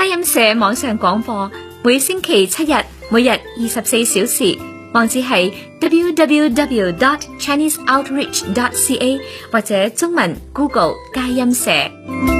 音社網上廣播，每星期7日，每日24小時，網址係 www.chineseoutreach.ca 或者中文 Google 佳音社。